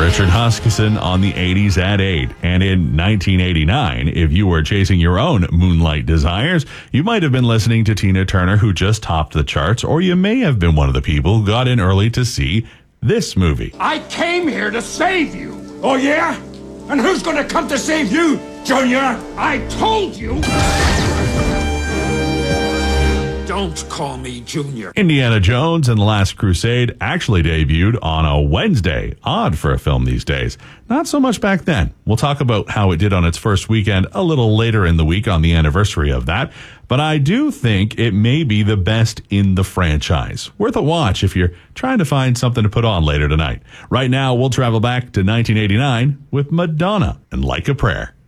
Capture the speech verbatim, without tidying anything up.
Richard Huskisson on the eighties at eight. And in nineteen eighty-nine, if you were chasing your own moonlight desires, you might have been listening to Tina Turner, who just topped the charts, or you may have been one of the people who got in early to see this movie. I came here to save you. Oh, yeah? And who's going to come to save you, Junior? I told you. Don't call me Junior. Indiana Jones and the Last Crusade actually debuted on a Wednesday. Odd for a film these days. Not so much back then. We'll talk about how it did on its first weekend a little later in the week on the anniversary of that. But I do think it may be the best in the franchise. Worth a watch if you're trying to find something to put on later tonight. Right now, we'll travel back to nineteen eighty-nine with Madonna and Like a Prayer.